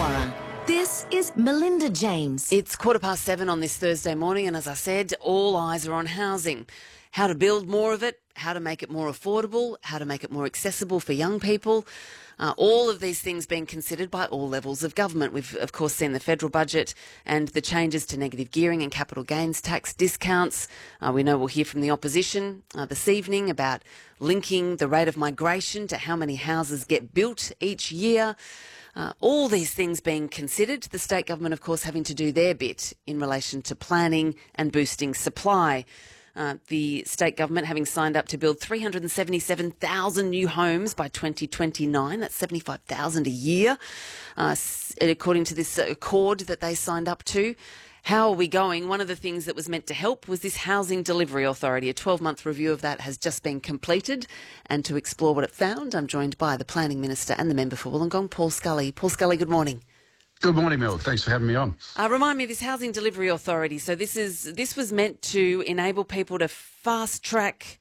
Illawarra. This is Melinda James. It's 7:15 on this Thursday morning, and as I said, all eyes are on housing. How to build more of it, how to make it more affordable, how to make it more accessible for young people. All of these things being considered by all levels of government. We've, of course, seen the federal budget and the changes to negative gearing and capital gains tax discounts. We know we'll hear from the opposition this evening about linking the rate of migration to how many houses get built each year. All these things being considered, the state government, of course, having to do their bit in relation to planning and boosting supply. The state government having signed up to build 377,000 new homes by 2029. That's 75,000 a year, according to this accord that they signed up to. How are we going? One of the things that was meant to help was this Housing Delivery Authority. A 12-month review of that has just been completed. And to explore what it found, I'm joined by the Planning Minister and the Member for Wollongong, Paul Scully. Paul Scully, good morning. Good morning, Mel. Thanks for having me on. Remind me of this Housing Delivery Authority. So this was meant to enable people to fast-track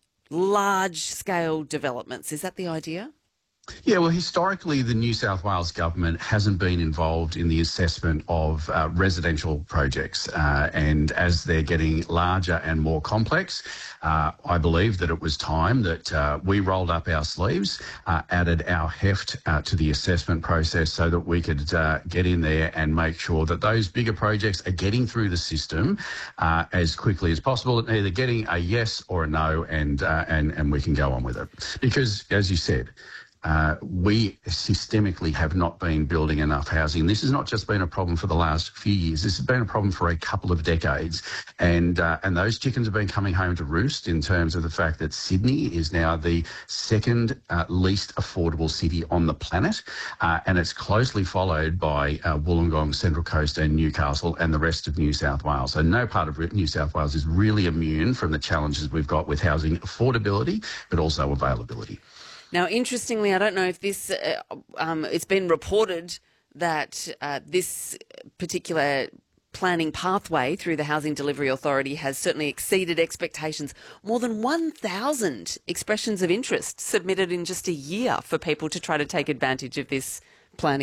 large-scale developments. Is that the idea? Yeah, well, historically, the New South Wales government hasn't been involved in the assessment of residential projects. And as they're getting larger and more complex, I believe that it was time that we rolled up our sleeves, added our heft to the assessment process so that we could get in there and make sure that those bigger projects are getting through the system as quickly as possible, either getting a yes or a no, and we can go on with it. Because, as you said, we systemically have not been building enough housing. This has not just been a problem for the last few years. This has been a problem for a couple of decades. And those chickens have been coming home to roost in terms of the fact that Sydney is now the second least affordable city on the planet. And it's closely followed by Wollongong, Central Coast and Newcastle and the rest of New South Wales. So no part of New South Wales is really immune from the challenges we've got with housing affordability, but also availability. Now, interestingly, I don't know if this, it's been reported that this particular planning pathway through the Housing Delivery Authority has certainly exceeded expectations. More than 1,000 expressions of interest submitted in just a year for people to try to take advantage of this planning